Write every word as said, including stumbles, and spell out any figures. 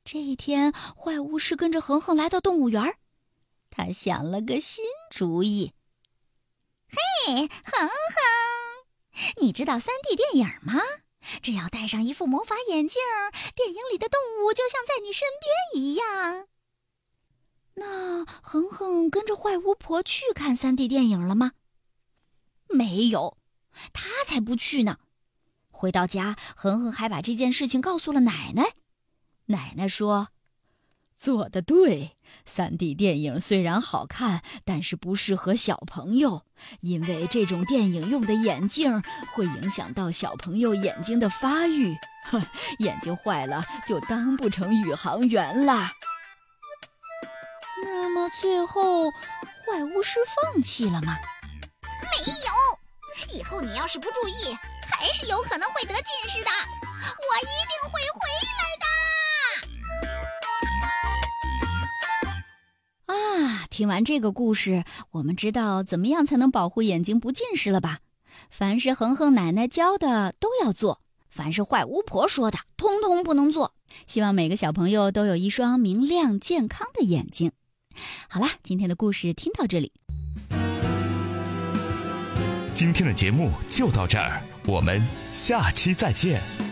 这一天，坏巫师跟着恒恒来到动物园，他想了个新主意。 嘿，恒恒，你知道 三 D 电影吗？只要戴上一副魔法眼镜，电影里的动物就像在你身边一样。 那恒恒跟着坏巫婆去看 三 D 电影了吗？没有，他才不去呢。回到家，恒恒还把这件事情告诉了奶奶。奶奶说，做得对， 三 D 电影虽然好看，但是不适合小朋友，因为这种电影用的眼镜会影响到小朋友眼睛的发育，哼，眼睛坏了就当不成宇航员啦。那么最后，坏巫师放弃了吗？ 没有，以后你要是不注意，还是有可能会得近视的。我一定会回来的。 啊，听完这个故事，我们知道怎么样才能保护眼睛不近视了吧？凡是恒恒奶奶教的都要做，凡是坏巫婆说的，通通不能做。希望每个小朋友都有一双明亮健康的眼睛。好啦，今天的故事听到这里。 今天的节目就到这儿，我们下期再见。